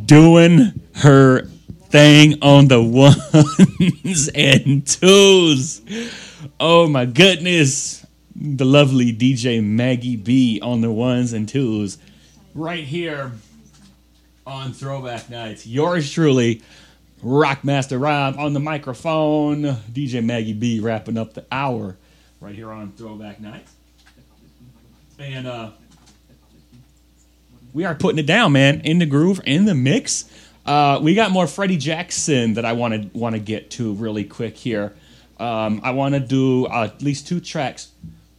doing her thing on the ones and twos. Oh my goodness. The lovely DJ Maggie B on the ones and twos. Right here on Throwback Nights. Yours truly, Rockmaster Rob on the microphone. DJ Maggie B wrapping up the hour right here on Throwback Nights. And we are putting it down, man. In the groove, in the mix. We got more Freddie Jackson that I want to get to really quick here. I want to do at least 2 tracks.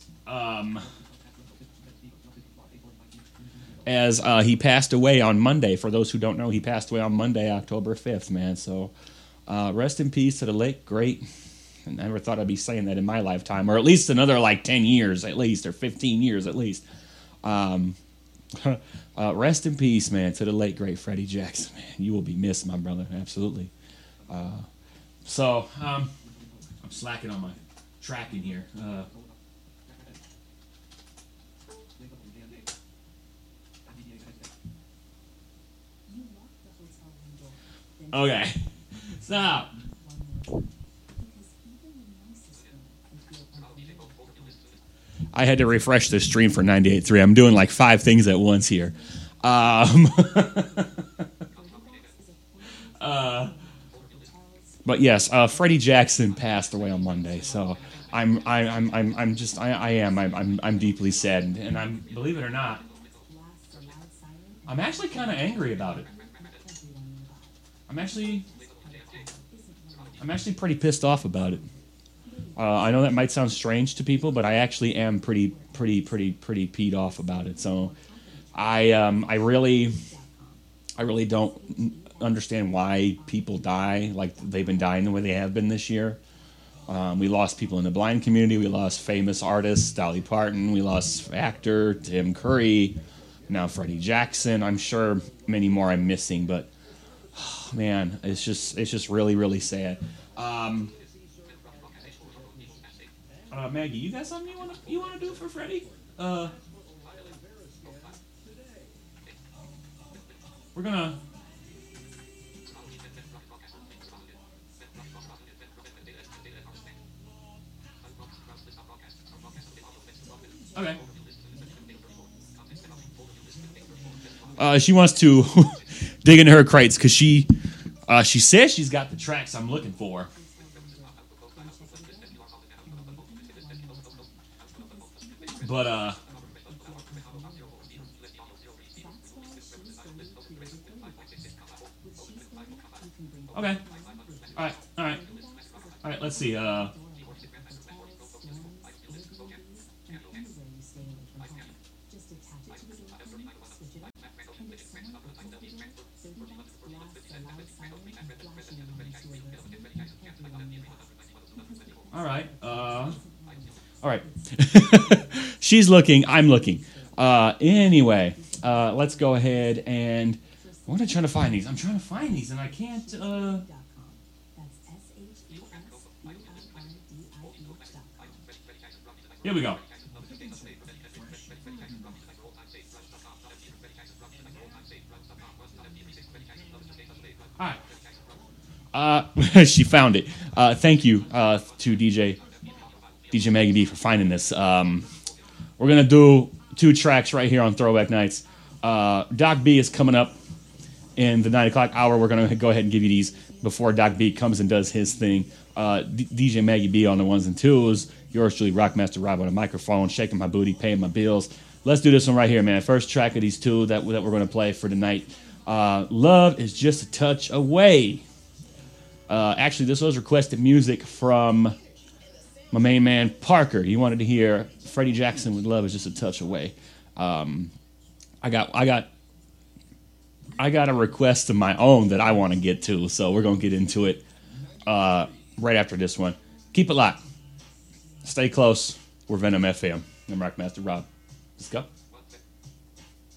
As he passed away on Monday. For those who don't know, he passed away on Monday, October 5th, man. So rest in peace to the late, great. I never thought I'd be saying that in my lifetime, or at least another like 10 years at least, or 15 years at least. Rest in peace, man, to the late, great Freddie Jackson, man. You will be missed, my brother, absolutely. So I'm slacking on my tracking here. Okay, so I had to refresh the stream for 98.3. I'm doing like 5 things at once here. But yes, Freddie Jackson passed away on Monday, so I'm deeply saddened, and I'm, believe it or not, I'm actually kind of angry about it. I'm actually pretty pissed off about it. I know that might sound strange to people, but I actually am pretty peed off about it. So I really don't understand why people die like they've been dying the way they have been this year. We lost people in the blind community. We lost famous artists, Dolly Parton. We lost actor Tim Curry. Now Freddie Jackson. I'm sure many more I'm missing, but man, it's just really sad. Maggie, you got something you wanna do for Freddie? We're gonna. Okay. She wants to dig into her crates because she says she's got the tracks I'm looking for. But okay. All right. Let's see. All right. She's looking. I'm looking. Anyway, let's go ahead and what am I trying to find these? I'm trying to find these and I can't. Here we go. All right. She found it. Thank you to DJ Maggie B for finding this. We're going to do 2 tracks right here on Throwback Nights. Doc B is coming up in the 9 o'clock hour. We're going to go ahead and give you these before Doc B comes and does his thing. DJ Maggie B on the ones and twos. Yours truly, Rockmaster Rob on the microphone, shaking my booty, paying my bills. Let's do this one right here, man. First track of these 2 that we're going to play for tonight. Love is Just a Touch Away. Actually, this was requested music from my main man Parker. He wanted to hear Freddie Jackson with Love Is Just a Touch Away. I got a request of my own that I want to get to, so we're gonna get into it right after this one. Keep it locked. Stay close. We're Venom FM. I'm Rockmaster Rob. Let's go.